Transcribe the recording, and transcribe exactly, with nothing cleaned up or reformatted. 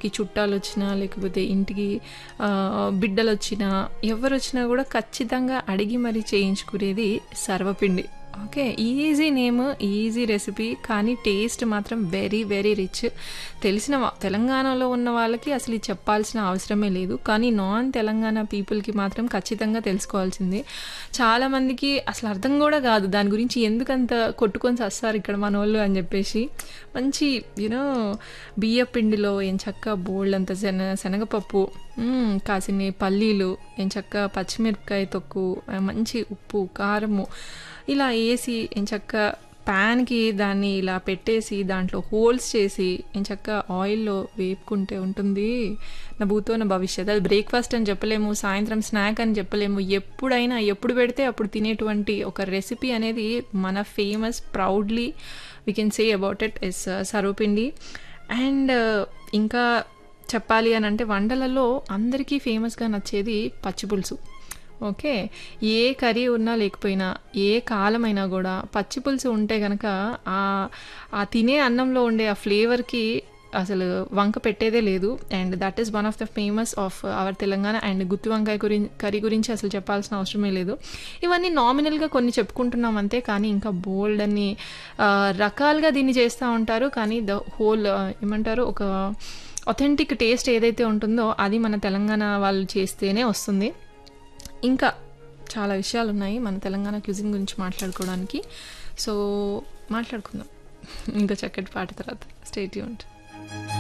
ఇంటికి చుట్టాలొచ్చినా, లేకపోతే ఇంటికి ఆహ్, బిడ్డలొచ్చినా, ఎవరొచ్చినా గూడా ఖచ్చితంగా అడిగి మరీ చేయించుకునేది సర్వపిండి. Okay. Easy name, easy recipe, కానీ టేస్ట్ మాత్రం వెరీ వెరీ రిచ్. తెలిసిన వా తెలంగాణలో ఉన్న వాళ్ళకి అసలు ఇది చెప్పాల్సిన అవసరమే లేదు. కానీ నాన్ తెలంగాణ పీపుల్‌కి మాత్రం ఖచ్చితంగా తెలుసుకోవాల్సిందే. చాలామందికి అసలు అర్థం గూడా గాదు. దాని గురించి ఎందుకంత కొట్టుకొని సస్తారు ఇక్కడ మనోళ్ళు అని జెప్పేసి. మంచి యూనో బియ్యపు పిండిలో ఎంచక్కా బోలెడంత శన శనగపప్పు, హ్మ్, కాసిన్ని పల్లీలు, ఎంచక్కా పచ్చిమిరపకాయ తొక్కు, ఆహ్, మంచి ఉప్పు, కారము ఇలా ఏసి ఎంచక్కా ప్యాన్‌కి దాన్ని ఇలా పెట్టేసి దాంట్లో హోల్స్ చేసి ఎంచక్కా ఆయిల్‌లో వేపుకుంటే ఉంటుంది నా భూతో నా భవిష్యత్. అది బ్రేక్‌ఫాస్ట్ అని చెప్పలేము, సాయంత్రం స్నాక్ అని చెప్పలేము. ఎప్పుడైనా ఎప్పుడు పెడితే అప్పుడు తినేటువంటి ఒక రెసిపీ అనేది మన famous proudly we can say about it is sarvapindi. And ఇంకా చెప్పాలి అని అంటే వంటలలో అందరికీ ఫేమస్‌గా నచ్చేది పచ్చిపులుసు. ఓకే. ఏ కర్రీ ఉన్నా లేకపోయినా, ఏ కాలమైనా గూడా పచ్చి పులుసు ఉంటే గనక ఆహ్, ఆ తినే అన్నంలో ఉండే ఆ ఫ్లేవర్‌కి అసలు వంక పెట్టేదే లేదు. And that is one of the famous of our Telangana. And గుత్తి వంకాయ గురిం కర్రీ గురించి అసలు చెప్పాల్సిన అవసరమే లేదు. ఇవన్నీ నామినల్‌గా కొన్ని చెప్పుకుంటున్నాం అంతే. కానీ ఇంకా బోలెడన్ని ఆహ్, రకాలుగా దీన్ని చేస్తా ఉంటారు. కానీ ద హోల్ ఏమంటారు, ఒక ఆథెంటిక్ టేస్ట్ ఏదైతే ఉంటుందో అది మన తెలంగాణ వాళ్ళు చేస్తేనే వస్తుంది. ఇంకా చాలా విషయాలున్నాయి మన తెలంగాణ క్యూజిన్ గురించి మాట్లాడుకోవడానికి. సో మాట్లాడుకుందాం ఇంకో చక్కటి పాట తర్వాత. Stay tuned.